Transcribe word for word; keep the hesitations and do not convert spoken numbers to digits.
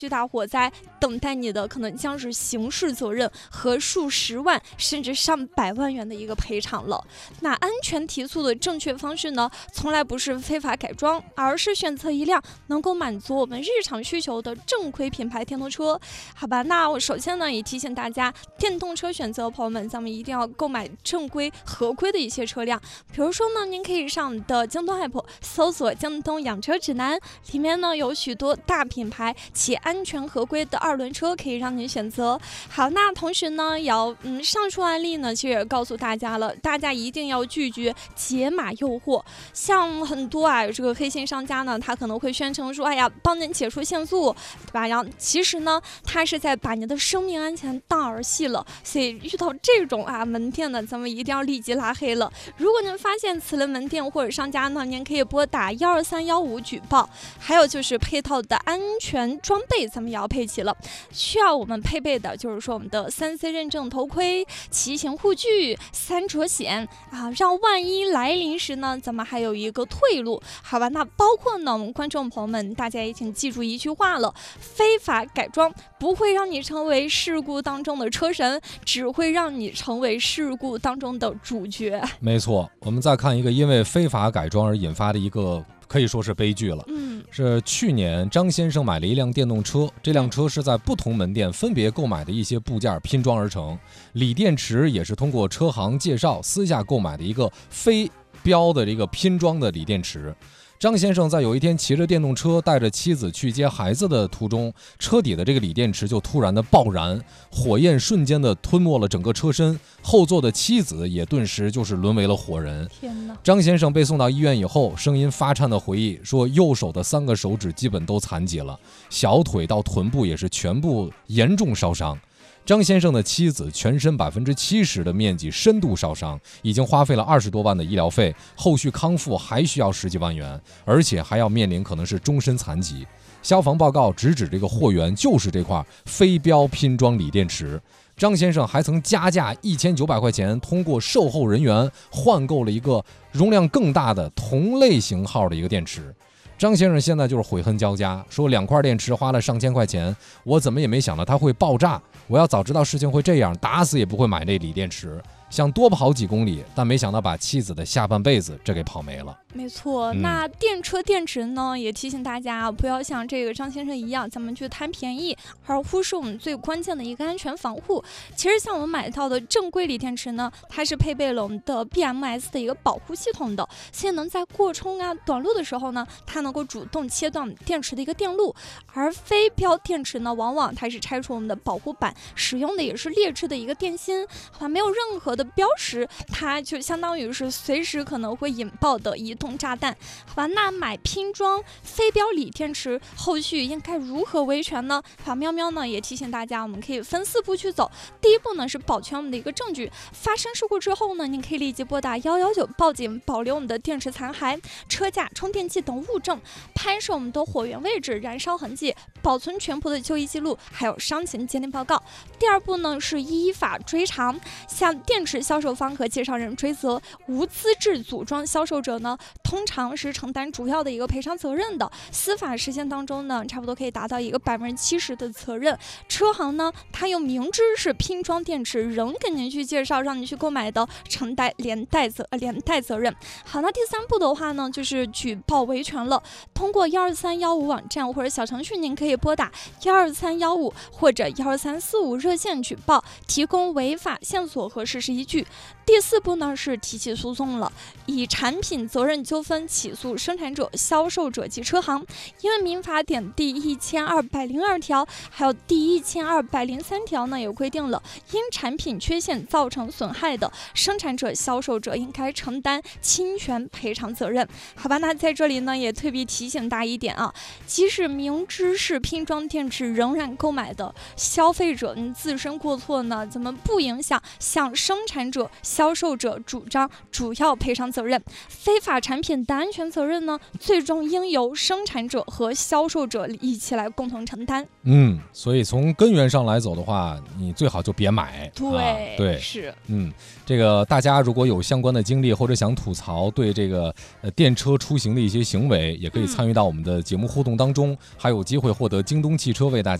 巨大火灾，等待你的可能将是刑事责任和数十万甚至上百万元的一个赔偿了。那安全提速的正确方式呢，从来不是非法改装，而是选择一辆能够满足我们日常需求的正规品牌电动车。好吧，那我首先呢也提醒大家，电动车选择朋友们，咱们一定要购买正规合规的一些车辆。比如说呢，您可以上你的京东 A P P 搜索京东养车指南，里面呢有许多大品牌且安全合规的二轮车可以让您选择。好，那同时呢，也要嗯，上述案例呢，其实也告诉大家了，大家一定要拒绝解码诱惑。像很多啊，这个黑心商家呢，他可能会宣称说，哎呀，帮您解除限速，对吧？然后其实呢，他是在把您的生命安全当儿戏了。所以遇到这种啊门店呢，咱们一定要立即拉黑了。如果您发现此类门店或者商家呢，您可以拨打幺二三幺五举报。还有就是配套的安全装备，咱们也要配齐了。需要我们配备的就是说我们的三 C 认证头盔、骑行护具、三者险啊，让万一来临时呢，咱们还有一个退路，好吧？那包括呢，我们观众朋友们，大家也请记住一句话了：非法改装不会让你成为事故当中的车神，只会让你成为事故当中的主角。 没错，我们再看一个因为非法改装而引发的一个可以说是悲剧了。 嗯， 是去年张先生买了一辆电动车，这辆车是在不同门店分别购买的一些部件拼装而成，锂电池也是通过车行介绍私下购买的一个非标的这个拼装的锂电池。张先生在有一天骑着电动车带着妻子去接孩子的途中，车底的这个锂电池就突然的爆燃，火焰瞬间的吞没了整个车身，后座的妻子也顿时就是沦为了火人。 天哪！ 张先生被送到医院以后，声音发颤的回忆说，右手的三个手指基本都残疾了，小腿到臀部也是全部严重烧伤。张先生的妻子全身百分之七十的面积深度烧伤，已经花费了二十多万的医疗费，后续康复还需要十几万元，而且还要面临可能是终身残疾。消防报告直指这个货源就是这块非标拼装锂电池。张先生还曾加价一千九百块钱，通过售后人员换购了一个容量更大的同类型号的一个电池。张先生现在就是悔恨交加，说两块电池花了上千块钱，我怎么也没想到它会爆炸，我要早知道事情会这样，打死也不会买那锂电池，想多跑几公里，但没想到把妻子的下半辈子这给跑没了。 没错， 嗯、 那电车电池呢，也提醒大家不要像这个张先生一样，咱们去贪便宜，而忽视我们最关键的一个安全防护。其实像我们买到的正规锂电池呢，它是配备了我们的 B M S 的一个保护系统的，所以能在过充啊、短路的时候呢，它能够主动切断电池的一个电路。而非标电池呢，往往它是拆除我们的保护板，使用的也是劣质的一个电芯，好吧，没有任何的标识，它就相当于是随时可能会引爆的移动炸弹，好吧？那买拼装非标锂电池后续应该如何维权呢？好，喵喵呢也提醒大家，我们可以分四步去走。第一步呢是保全我们的一个证据，发生事故之后呢，您可以立即拨打一一九报警，保留我们的电池残骸、车架、充电器等物证，拍摄我们的火源位置、燃烧痕迹，保存全部的就医记录，还有伤情鉴定报告。第二步呢是依法追偿，向电池销售方和介绍人追责。无资质组装销售者呢，通常是承担主要的一个赔偿责任的。司法实践当中呢，差不多可以达到一个百分之七十的责任。车行呢，他又明知是拼装电池，仍给您去介绍，让您去购买的，承担连带责呃连带责任。好，那第三步的话呢，就是举报维权了。通过幺二三幺五网站或者小程序，您可以拨打幺二三幺五或者幺二三四五热线举报，提供违法线索和事实依据。第四步呢是提起诉讼了，以产品责任纠纷起诉生产者、销售者及车行。因为民法典第一千二百零二条还有第一千二百零三条呢，有规定了，因产品缺陷造成损害的，生产者、销售者应该承担侵权赔偿责任。好吧，那在这里呢也特别提醒大家一点啊，即使明知是拼装电池仍然购买的消费者，你自身过错呢，怎么不影响向生产者、销售者主张主要赔偿责任？非法产产品的安全责任呢，最终应由生产者和销售者一起来共同承担。 嗯，所以从根源上来走的话，你最好就别买。 对、 啊、对， 是， 嗯，这个大家如果有相关的经历或者想吐槽对这个呃电车出行的一些行为，也可以参与到我们的节目互动当中，嗯、还有机会获得京东汽车为大家